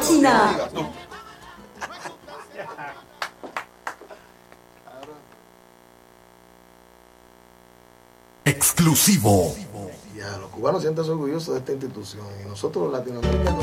máquina. Exclusivo. Ya, los cubanos sienten orgullosos de esta institución y nosotros los latinoamericanos